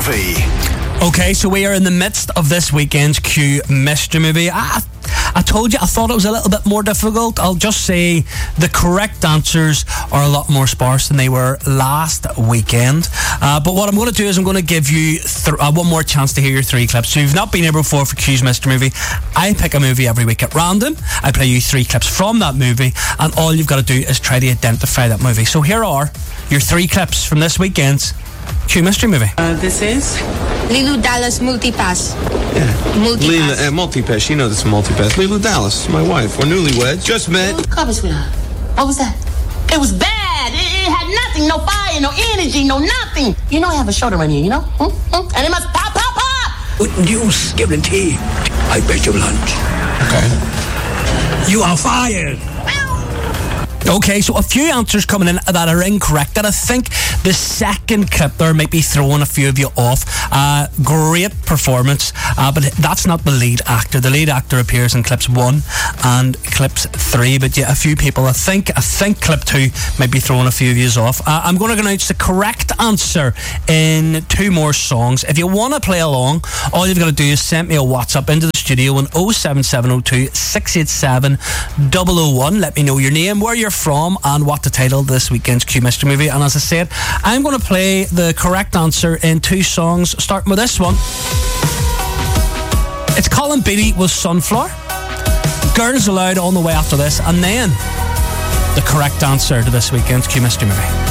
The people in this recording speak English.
Movie. Okay, so we are in the midst of this weekend's Q Mystery Movie. I told you I thought it was a little bit more difficult. I'll just say the correct answers are a lot more sparse than they were last weekend. But what I'm going to do is I'm going to give you one more chance to hear your three clips. So if you've not been here before for Q's Mystery Movie, I pick a movie every week at random. I play you three clips from that movie, and all you've got to do is try to identify that movie. So here are your three clips from this weekend's Q Mystery Movie. This is Lilu Dallas Multipass. Yeah. Multipass. Multipass. She knows it's a multipass. Lilu Dallas, my wife. We're newlyweds. Just met. cover, sweetheart. What was that? It was bad. It had nothing. No fire, no energy, no nothing. You know I have a shoulder right here, you know? And it must pop, pop, pop. Good news, guaranteed. I bet you lunch. Okay. You are fired. Okay, so a few answers coming in that are incorrect, and I think the second clip there might be throwing a few of you off. Great performance, but that's not the lead actor. The lead actor appears in clips 1 and clips 3, but yeah, a few people, I think clip 2 might be throwing a few of you off. I'm going to announce the correct answer in 2 more songs. If you want to play along, all you've got to do is send me a WhatsApp into the studio on 07702 687 001. Let me know your name, where you're from, and what the title of this weekend's Q Mystery Movie. And as I said, I'm going to play the correct answer in 2 songs, starting with this one. It's Colin Beatty with Sunflower. Girls Aloud on the way after this, and then the correct answer to this weekend's Q Mystery Movie.